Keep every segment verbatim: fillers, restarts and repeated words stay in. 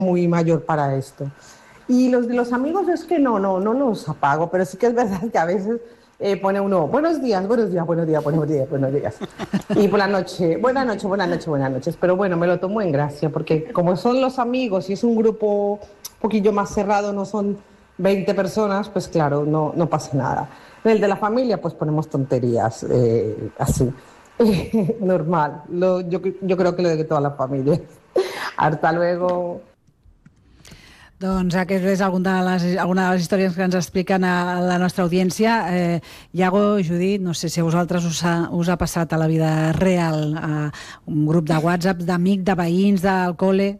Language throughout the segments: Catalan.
muy mayor para esto. Y los de los amigos es que no, no, no los apago, pero sí que es verdad que a veces eh, pone uno, buenos días, buenos días, buenos días, buenos días, buenos días. Y por la noche, buenas noches, buenas noches, buenas noches. Pero bueno, me lo tomo en gracia, porque como son los amigos y es un grupo un poquillo más cerrado, no son veinte personas, pues claro, no, no pasa nada. En el de la familia, pues ponemos tonterías, eh, así, normal. Lo, yo, yo creo que lo de toda la familia. Hasta luego. Doncs aquesta és alguna de les, alguna de les històries que ens expliquen a la nostra audiència. Eh, Iago, Judit, no sé si a vosaltres us ha, us ha passat a la vida real, a un grup de WhatsApp d'amics, de veïns, del col·le.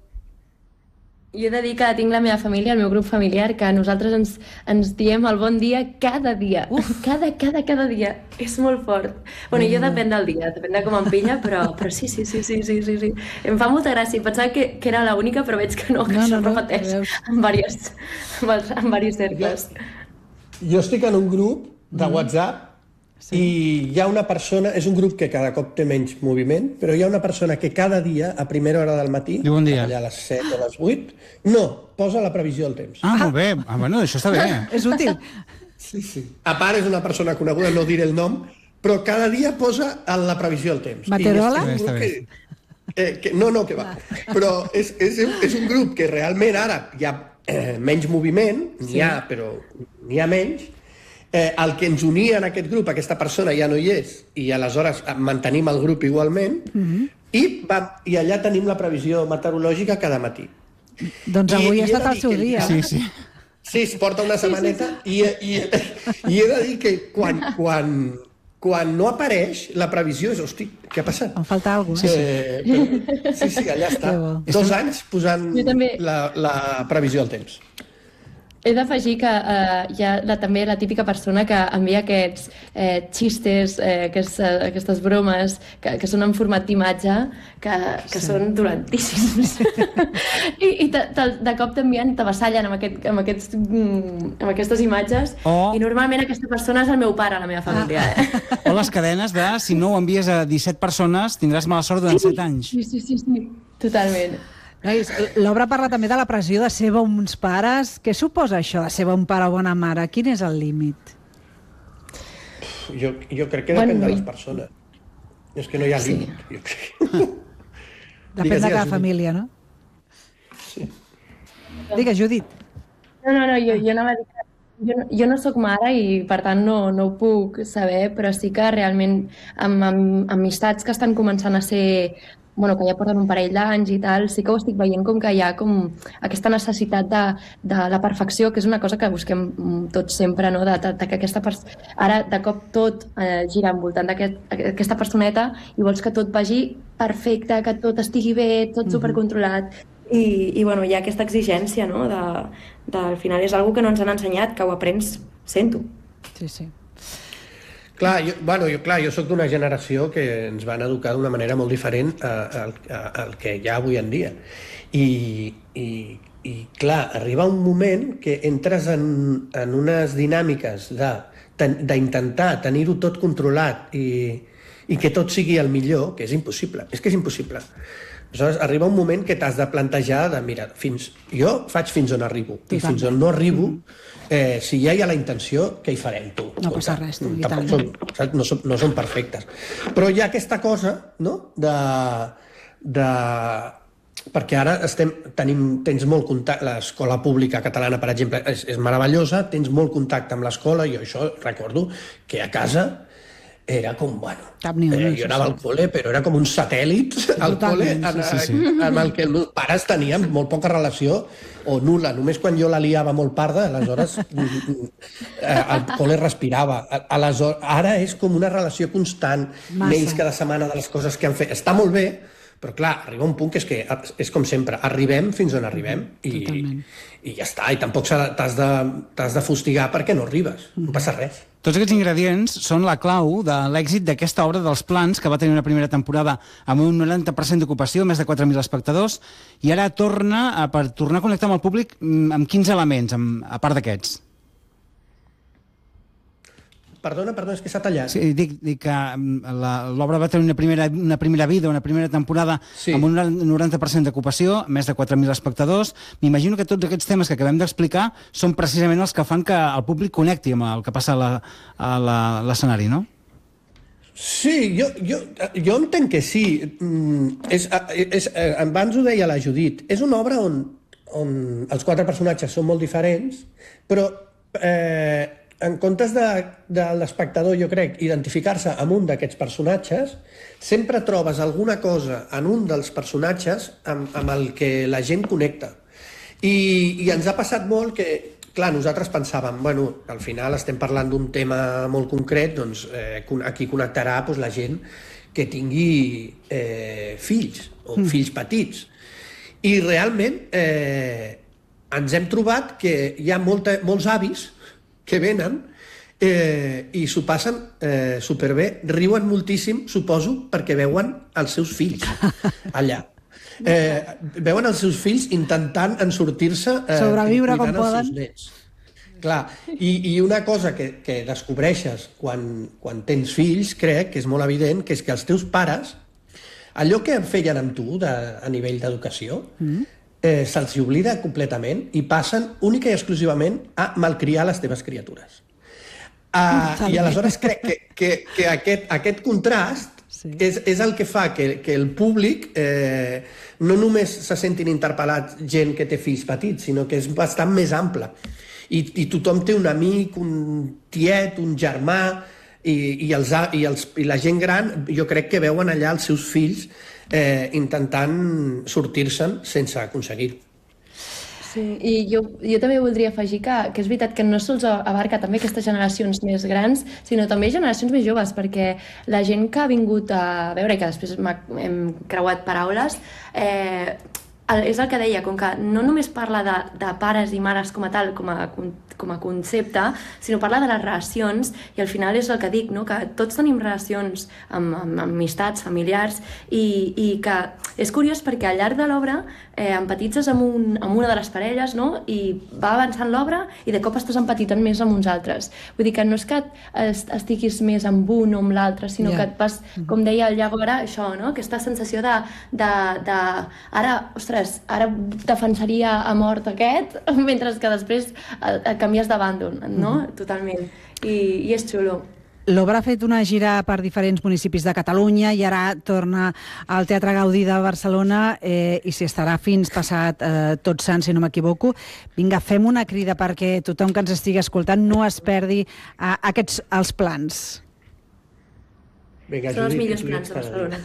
Jo he de dir que tinc la meva família, el meu grup familiar, que nosaltres ens, ens diem el bon dia cada dia. Uf. Cada, cada, cada dia. És molt fort. Bueno, jo depèn del dia, depèn de com em pilla, però, però sí, sí, sí, sí, sí, sí, sí. Em fa molta gràcia. Pensava que, que era l'única, però veig que no, que no, això no, no, repeteix no, en diversos, en, en diversos cercles. Jo, jo estic en un grup de WhatsApp sí. i hi ha una persona, és un grup que cada cop té menys moviment, però hi ha una persona que cada dia, a primera hora del matí, bon dia. allà a les set o a les vuit, no, posa la previsió del temps. Ah, molt bé. Ah, bueno, això està bé. És útil. Sí, sí. A part, és una persona coneguda, no diré el nom, però cada dia posa la previsió del temps. Meteorola? Està bé, està bé. Que, eh, que, no, no, que va. Però és, és, és un grup que realment ara hi ha eh, menys moviment, n'hi sí. ha, però n'hi ha menys. Eh, el que ens unia en aquest grup, aquesta persona ja no hi és, i aleshores mantenim el grup igualment, mm-hmm. i, va, i allà tenim la previsió meteorològica cada matí. Doncs avui I, ha estat el seu dia. Sí, sí. Sí, es porta una setmaneta, sí, sí, sí. I, i, i he de dir que quan, quan, quan no apareix, la previsió és, hosti, què ha passat? Em falta alguna cosa. Eh, però, sí, sí, allà està. Dos anys posant la, la previsió del temps. He d'afegir que eh, hi ha la, també la típica persona que envia aquests eh, xistes, eh, aquests, eh, aquestes bromes que, que són en format d'imatge, que, que sí. són dolentíssims. I, i te, te, de cop t'envien, t'avassallen amb, aquest, amb, aquests, amb aquestes imatges oh. i normalment aquesta persona és el meu pare, la meva família. Ah. Eh? O les cadenes de si no ho envies a disset persones tindràs mala sort durant sí, set anys. Sí, sí, sí, sí. Totalment. L'obra parla també de la pressió de ser bons pares. Què suposa això de ser bon pare o bona mare? Quin és el límit? Jo, jo crec que depèn bueno, de les persones. És que no hi ha sí. límit. Jo crec. Depèn digues, de cada digues, família, no? Sí. Digues, Judit. No, no, no, jo, jo anava a dir que jo, jo no sóc mare i per tant no, no ho puc saber, però sí que realment amb, amb amistats que estan començant a ser bueno, que ja porten un parell d'anys i tal, sí que ho estic veient com que hi ha com aquesta necessitat de, de la perfecció, que és una cosa que busquem tots sempre, no? de, de, de que aquesta pers... ara de cop tot eh, gira envoltant d'aquesta aquest, personeta i vols que tot vagi perfecte, que tot estigui bé, tot mm-hmm. supercontrolat i, i bueno, hi ha aquesta exigència, no? de, de, al final és una que no ens han ensenyat, que ho aprens sent-ho. Sí, sí. Clar, jo, bueno, jo, clar, jo soc d'una generació que ens van educar d'una manera molt diferent al que hi ha avui en dia. I, i, i clar, arriba un moment que entres en, en unes dinàmiques d'intentar tenir-ho tot controlat i, i que tot sigui el millor, que és impossible. És que és impossible. Aleshores, arriba un moment que t'has de plantejar de, mira, fins, jo faig fins on arribo, i fins on no arribo, eh, si ja hi ha la intenció, què hi farem, tu? No passa res, tu, i tant. Són, no, són, no són perfectes. Però hi ha aquesta cosa, no?, de... de perquè ara estem, tenim, tens molt contacte, l'escola pública catalana, per exemple, és, és meravellosa, tens molt contacte amb l'escola, jo això recordo que a casa era com, bueno, eh, jo anava al col·le, però era com un satèl·lit al col·le en, sí, sí, sí. amb el que els pares tenien molt poca relació o nul·la. Només quan jo la liava molt parda, aleshores el col·le respirava. Aleshores, ara és com una relació constant, mails cada setmana de les coses que han fet. Està molt bé, però clar, arriba un punt que és que és com sempre, arribem fins on arribem i, i ja està, i tampoc t'has de, t'has de fustigar perquè no arribes, no passa res. Tots aquests ingredients són la clau de l'èxit d'aquesta obra dels Plans, que va tenir una primera temporada amb un noranta per cent d'ocupació, més de quatre mil espectadors, i ara torna a, per tornar a connectar amb el públic amb quinze elements, amb, a part d'aquests. Perdona, perdona, és que s'ha tallat. Sí, dic, dic que l'obra va tenir una primera, una primera vida, una primera temporada sí. amb un noranta per cent d'ocupació, més de quatre mil espectadors. M'imagino que tots aquests temes que acabem d'explicar són precisament els que fan que el públic connecti amb el que passa a l'escenari, no? Sí, jo, jo, jo entenc que sí. És, és, abans ho deia la Judit. És una obra on, on els quatre personatges són molt diferents, però eh, en comptes de, de l'espectador, jo crec, identificar-se amb un d'aquests personatges, sempre trobes alguna cosa en un dels personatges amb, amb el que la gent connecta. I, i ens ha passat molt que, clar, nosaltres pensàvem, bueno, al final estem parlant d'un tema molt concret, doncs eh, aquí connectarà doncs, la gent que tingui eh, fills, o mm. fills petits. I realment eh, ens hem trobat que hi ha molta, molts avis que venen eh, i s'ho passen eh, superbé, riuen moltíssim, suposo, perquè veuen els seus fills allà. Eh, veuen els seus fills intentant en sortir-se eh, sobreviure com cuidant els poden. seus nets. Clar, i, i una cosa que, que descobreixes quan, quan tens fills, crec que és molt evident, que és que els teus pares, allò que feien amb tu de, a nivell d'educació, mm. eh, se'ls oblida completament i passen única i exclusivament a malcriar les teves criatures. Uh, I aleshores crec que, que, que aquest, aquest contrast sí. és, és el que fa que, que el públic eh, no només se sentin interpel·lats gent que té fills petits, sinó que és bastant més ample. I, i tothom té un amic, un tiet, un germà, i, i, els, i, els, i la gent gran jo crec que veuen allà els seus fills eh, intentant sortir-se'n sense aconseguir-ho. Sí, i jo, jo també voldria afegir que, que és veritat que no sols abarca també aquestes generacions més grans, sinó també generacions més joves, perquè la gent que ha vingut a veure, i que després hem creuat paraules, eh, és el que deia, com que no només parla de, de pares i mares com a tal, com a, com a concepte, sinó parla de les relacions, i al final és el que dic, no? Que tots tenim relacions amb, amb, amb amistats, familiars, i, i que és curiós perquè al llarg de l'obra eh, empatitzes amb, un, amb una de les parelles, no? I va avançant l'obra i de cop estàs empatitzant més amb uns altres. Vull dir que no és que estiguis més amb un o amb l'altre, sinó yeah. que et vas, com deia el Iago ara, això, no? Aquesta sensació de, de, de ara, ostres, ara defensaria a mort aquest, mentre que després et canvies de bàndol, no? Mm-hmm. Totalment. I, i és xulo. L'obra ha fet una gira per diferents municipis de Catalunya i ara torna al Teatre Gaudí de Barcelona eh, i s'hi estarà fins passat eh, Tots Sants, si no m'equivoco. Vinga, fem una crida perquè tothom que ens estigui escoltant no es perdi eh, aquests els plans. Vinga, Són els Judit, millors plans de Barcelona.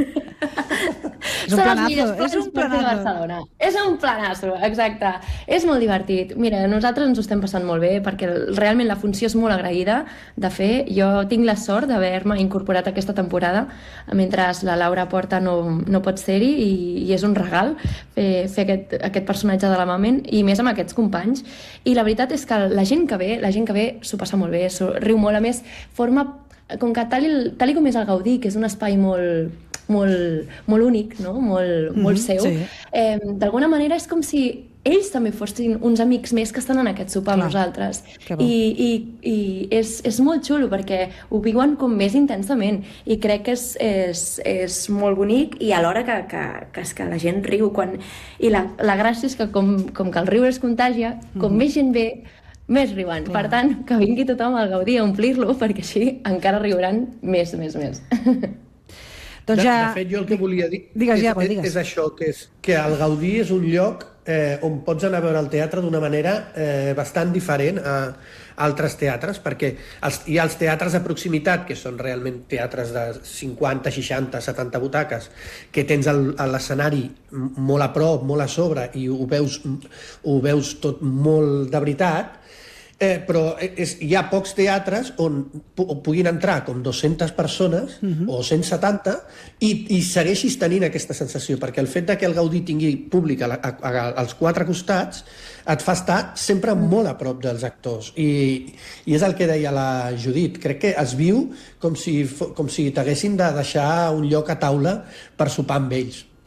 És un planazo, és un planazo. És un planazo, exacte. És molt divertit. Mira, nosaltres ens ho estem passant molt bé perquè realment la funció és molt agraïda de fer. Jo tinc la sort d'haver-me incorporat aquesta temporada mentre la Laura Porta no, no pot ser-hi i, i és un regal fer, fer aquest, aquest personatge de la Mamen i més amb aquests companys. I la veritat és que la gent que ve, la gent que ve s'ho passa molt bé, riu molt. A més, forma com que tal, tal com és el Gaudí, que és un espai molt, molt, molt únic, no? molt, molt mm-hmm, seu, sí. eh, d'alguna manera és com si ells també fossin uns amics més que estan en aquest sopar amb nosaltres. I, i, i és, és molt xulo perquè ho viuen com més intensament i crec que és, és, és molt bonic i alhora que, que, que, és que la gent riu. Quan... I la, la gràcia és que com, com que el riure es contagia, com mm-hmm. més gent ve, més riuen. Clar. Per tant, que vingui tothom al Gaudí a omplir-lo, perquè així encara riuran més, més, més. Doncs ja... De fet, jo el que volia dir digues, és, ja, és, és això, que, és, que el Gaudí és un lloc eh, on pots anar a veure el teatre d'una manera eh, bastant diferent a altres teatres, perquè els, hi ha els teatres de proximitat, que són realment teatres de cinquanta, seixanta, setanta butaques, que tens l'escenari molt a prop, molt a sobre, i ho veus, ho veus tot molt de veritat, Eh, però és, hi ha pocs teatres on pu puguin entrar com dues-centes persones uh-huh. o cent setanta i, i segueixis tenint aquesta sensació, perquè el fet de que el Gaudí tingui públic a la, a, a, als quatre costats et fa estar sempre molt a prop dels actors i, i és el que deia la Judit, crec que es viu com si, com si t'haguessin de deixar un lloc a taula per sopar amb ells.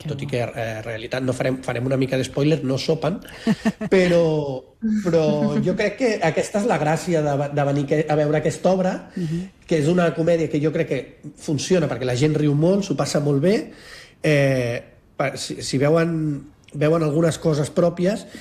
tot i que en realitat no farem, farem una mica d'espoiler, no sopen, però, però jo crec que aquesta és la gràcia de, de venir a veure aquesta obra, que és una comèdia que jo crec que funciona perquè la gent riu molt, s'ho passa molt bé, eh, si, si veuen, veuen algunes coses pròpies